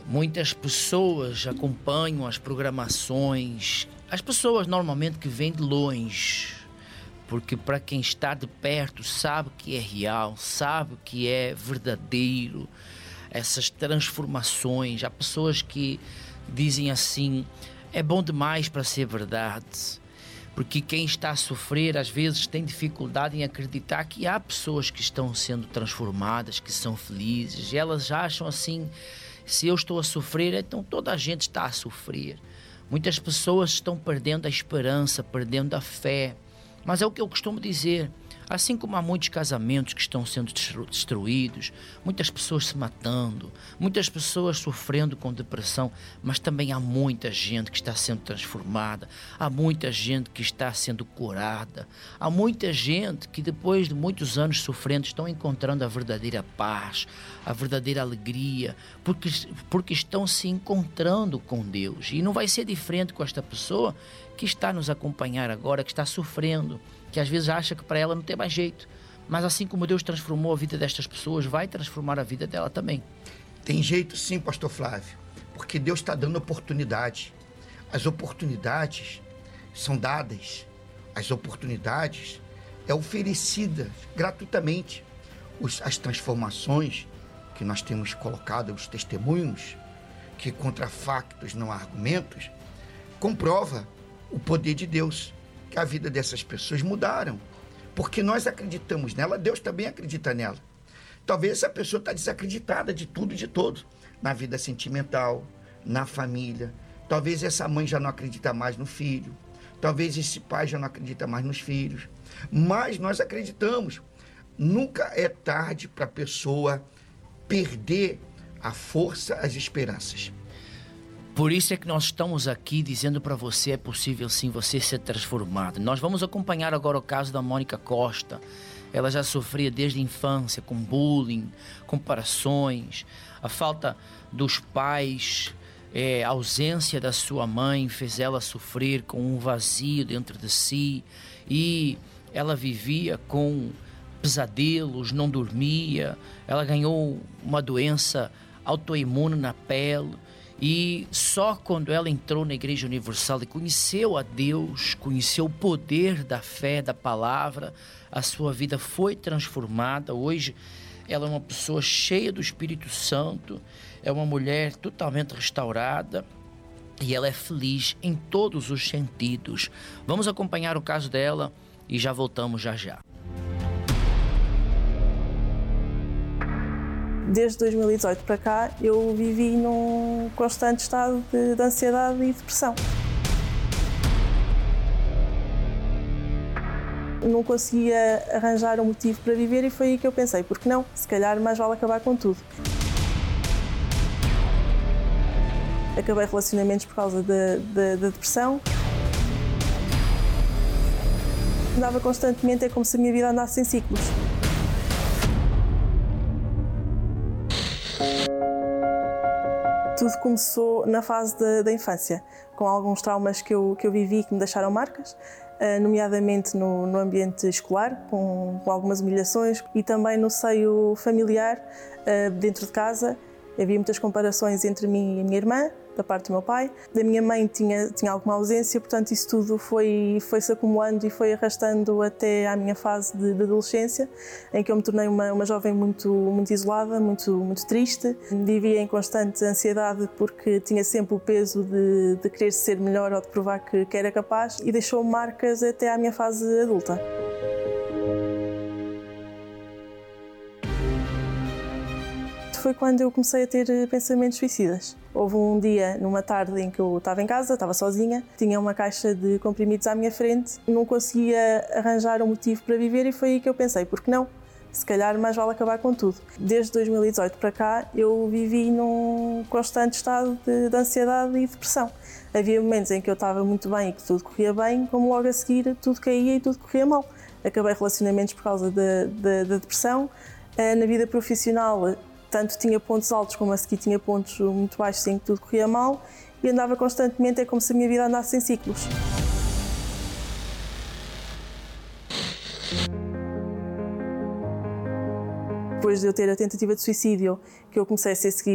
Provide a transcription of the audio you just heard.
Muitas pessoas acompanham as programações, as pessoas normalmente que vêm de longe, porque para quem está de perto sabe que é real, sabe que é verdadeiro, essas transformações. Há pessoas que dizem assim, é bom demais para ser verdade, porque quem está a sofrer às vezes tem dificuldade em acreditar que há pessoas que estão sendo transformadas, que são felizes, e elas acham assim, se eu estou a sofrer, então toda a gente está a sofrer. Muitas pessoas estão perdendo a esperança, perdendo a fé. Mas é o que eu costumo dizer, assim como há muitos casamentos que estão sendo destruídos, muitas pessoas se matando, muitas pessoas sofrendo com depressão, mas também há muita gente que está sendo transformada, há muita gente que está sendo curada, há muita gente que depois de muitos anos sofrendo estão encontrando a verdadeira paz, a verdadeira alegria, porque estão se encontrando com Deus. E não vai ser diferente com esta pessoa que está a nos acompanhar agora, que está sofrendo, que às vezes acha que para ela não tem mais jeito. Mas assim como Deus transformou a vida destas pessoas, vai transformar a vida dela também. Tem jeito sim, pastor Flávio, porque Deus está dando oportunidade. As oportunidades são dadas, as oportunidades é oferecida gratuitamente. As transformações que nós temos colocado, os testemunhos, que contra factos não há argumentos, comprova o poder de Deus, que a vida dessas pessoas mudaram, porque nós acreditamos nela, Deus também acredita nela. Talvez essa pessoa está desacreditada de tudo e de todos, na vida sentimental, na família. Talvez essa mãe já não acredita mais no filho, talvez esse pai já não acredita mais nos filhos, mas nós acreditamos. Nunca é tarde para a pessoa perder a força, as esperanças. Por isso é que nós estamos aqui dizendo para você, é possível sim você ser transformado. Nós vamos acompanhar agora o caso da Mônica Costa. Ela já sofria desde a infância com bullying, comparações, a falta dos pais, a ausência da sua mãe fez ela sofrer com um vazio dentro de si, e ela vivia com pesadelos, não dormia, ela ganhou uma doença autoimune na pele. E só quando ela entrou na Igreja Universal e conheceu a Deus, conheceu o poder da fé, da palavra, a sua vida foi transformada. Hoje ela é uma pessoa cheia do Espírito Santo, é uma mulher totalmente restaurada e ela é feliz em todos os sentidos. Vamos acompanhar o caso dela e já voltamos já. Desde 2018 para cá, eu vivi num constante estado de ansiedade e depressão. Não conseguia arranjar um motivo para viver e foi aí que eu pensei, por que não? Se calhar mais vale acabar com tudo. Acabei relacionamentos por causa da depressão. Andava constantemente, é como se a minha vida andasse em ciclos. Tudo começou na fase da infância, com alguns traumas que eu vivi que me deixaram marcas, nomeadamente no ambiente escolar, com algumas humilhações, e também no seio familiar, dentro de casa. Havia muitas comparações entre mim e a minha irmã, da parte do meu pai. Da minha mãe tinha alguma ausência, portanto isso tudo foi-se acumulando e foi arrastando até à minha fase de adolescência, em que eu me tornei uma jovem muito isolada, muito triste. Vivia em constante ansiedade porque tinha sempre o peso de querer ser melhor ou de provar que era capaz, e deixou marcas até à minha fase adulta. Foi quando eu comecei a ter pensamentos suicidas. Houve um dia, numa tarde, em que eu estava em casa, estava sozinha, tinha uma caixa de comprimidos à minha frente, não conseguia arranjar um motivo para viver e foi aí que eu pensei, por que não? Se calhar mais vale acabar com tudo. Desde 2018 para cá, eu vivi num constante estado de ansiedade e depressão. Havia momentos em que eu estava muito bem e que tudo corria bem, como logo a seguir tudo caía e tudo corria mal. Acabei relacionamentos por causa da depressão. Na vida profissional, tanto tinha pontos altos como a seguir tinha pontos muito baixos em que tudo corria mal, e andava constantemente, é como se a minha vida andasse em ciclos. Depois de eu ter a tentativa de suicídio, que eu comecei a ser seguida